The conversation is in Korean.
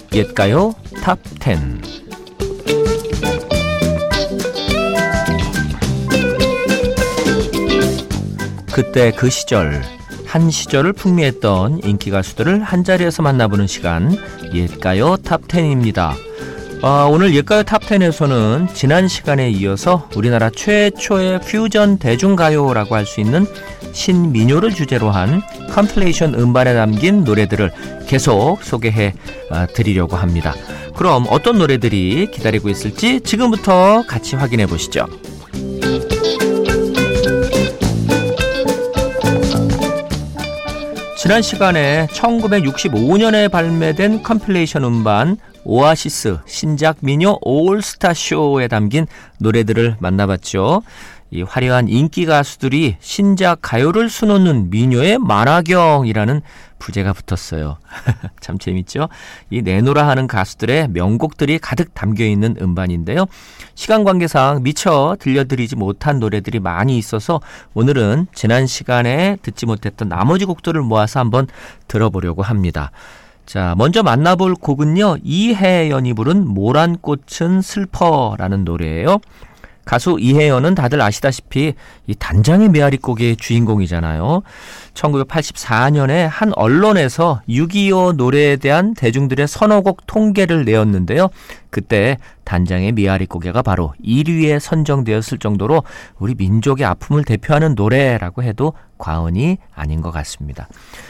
옛가요 탑10. 그때 그 시절, 한 시절을 풍미했던 인기 가수들을 한자리에서 만나보는 시간, 옛가요 탑10입니다. 오늘 옛가요 탑10에서는 지난 시간에 이어서 우리나라 최초의 퓨전 대중가요라고 할 수 있는 신민요를 주제로 한 컴필레이션 음반에 담긴 노래들을 계속 소개해 드리려고 합니다. 그럼 어떤 노래들이 기다리고 있을지 지금부터 같이 확인해 보시죠. 지난 시간에 1965년에 발매된 컴필레이션 음반 오아시스 신작 민요 올스타쇼에 담긴 노래들을 만나봤죠. 이 화려한 인기 가수들이 신작 가요를 수놓는 민요의 만화경이라는 부제가 붙었어요. 참 재밌죠? 이 내노라 하는 가수들의 명곡들이 가득 담겨있는 음반인데요. 시간 관계상 미처 들려드리지 못한 노래들이 많이 있어서 오늘은 지난 시간에 듣지 못했던 나머지 곡들을 모아서 한번 들어보려고 합니다. 자, 먼저 만나볼 곡은요, 이혜연이 부른 모란꽃은 슬퍼라는 노래예요. 가수 이혜연은 다들 아시다시피 이 단장의 메아리 곡의 주인공이잖아요. 1984년에 한 언론에서 6.25 노래에 대한 대중들의 선호곡 통계를 내었는데요. 그때 단장의 메아리 고개가 바로 1위에 선정되었을 정도로 우리 민족의 아픔을 대표하는 노래라고 해도 과언이 아닌 것 같습니다.